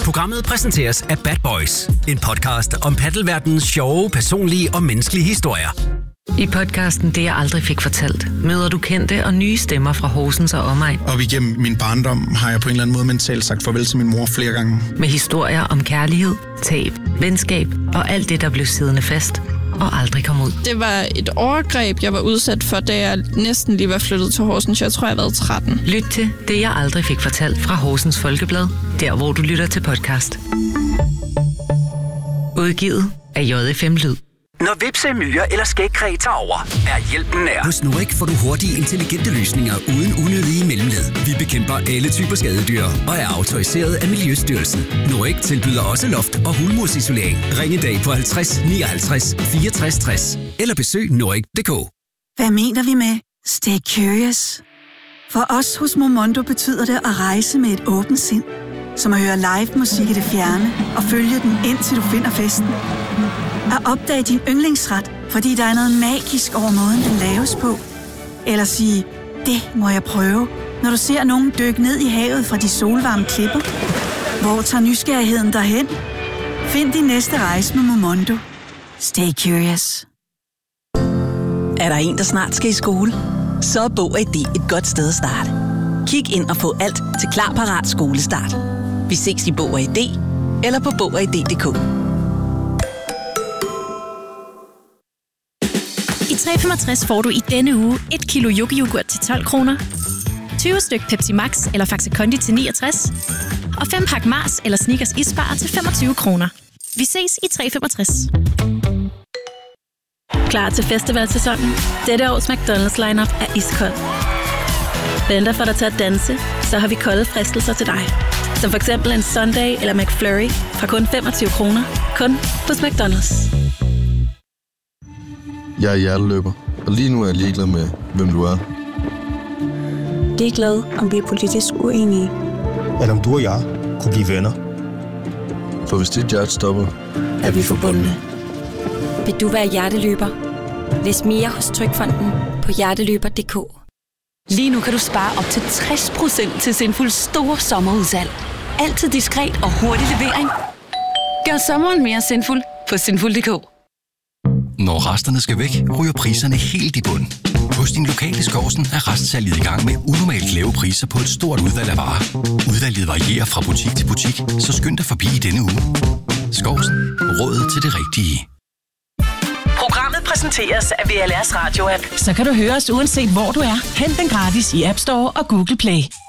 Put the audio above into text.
Programmet præsenteres af Bad Boys, en podcast om paddelverdenens sjove, personlige og menneskelige historier. I podcasten Det jeg aldrig fik fortalt, møder du kendte og nye stemmer fra Horsens og omegn. Op igennem min barndom har jeg på en eller anden måde mentalt sagt farvel til min mor flere gange. Med historier om kærlighed, tab, venskab og alt det, der blev siddende fast og aldrig kom ud. Det var et overgreb, jeg var udsat for, da jeg næsten lige var flyttet til Horsens. Jeg tror, jeg har været 13. Lyt til Det jeg aldrig fik fortalt fra Horsens Folkeblad, der hvor du lytter til podcast. Udgivet af JFM Lyd. Når hvepse, myrer eller skægkræ tager over, er hjælpen nær. Hos Norik får du hurtige, intelligente løsninger uden unødige mellemled. Vi bekæmper alle typer skadedyr og er autoriseret af Miljøstyrelsen. Norik tilbyder også loft- og hulmursisolering. Ring i dag på 50 59 64 60 eller besøg norik.dk. Hvad mener vi med stay curious? For os hos Momondo betyder det at rejse med et åbent sind. Som at høre live musik i det fjerne og følge den indtil du finder festen. At opdage din yndlingsret, fordi der er noget magisk over måden, den laves på. Eller sige, det må jeg prøve, når du ser nogen dykke ned i havet fra de solvarme klipper. Hvor tager nysgerrigheden derhen? Find din næste rejse med Momondo. Stay curious. Er der en, der snart skal i skole? Så er Bog & ID et godt sted at starte. Kig ind og få alt til klar, parat skolestart. Vi ses i Bog & ID eller på bogid.dk. I 365 får du i denne uge 1 kilo yoghurt til 12 kroner, 20 styk Pepsi Max eller Faxe Kondi til 69, og 5 pakke Mars eller Snickers isbar til 25 kroner. Vi ses i 365. Klar til festivalsæsonen? Dette års McDonald's lineup er iskold. Venter for dig til at danse, så har vi kolde fristelser til dig. Som for eksempel en Sunday eller McFlurry fra kun 25 kroner. Kun hos McDonald's. Jeg er hjerteløber, og lige nu er jeg ligeglad med, hvem du er. Ligeglad, om vi er politisk uenige. Eller om du og jeg kunne blive venner. For hvis dit hjerte stopper, er vi forbundne. Vil du være hjerteløber? Læs mere hos Trygfonden på hjerteløber.dk. Lige nu kan du spare op til 60% til Sinfuls store sommerudsalg. Altid diskret og hurtig levering. Gør sommeren mere sinful på sinful.dk. Når resterne skal væk, ryger priserne helt i bund. Hos din lokale Skovsen er restsalget i gang med unormalt lave priser på et stort udvalg af varer. Udvalget varierer fra butik til butik, så skynd dig forbi i denne uge. Skovsen. Rådet til det rigtige. Programmet præsenteres af VLR's radio-app. Så kan du høre os uanset hvor du er. Hent den gratis i App Store og Google Play.